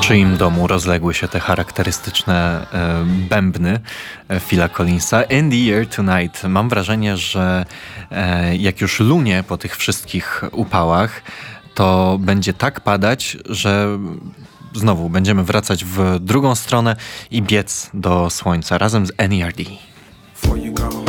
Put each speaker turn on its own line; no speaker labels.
czyim domu rozległy się te charakterystyczne bębny Phila Collinsa. In the Air Tonight. Mam wrażenie, że jak już lunie po tych wszystkich upałach, to będzie tak padać, że znowu będziemy wracać w drugą stronę i biec do słońca razem z NERD. Before you go.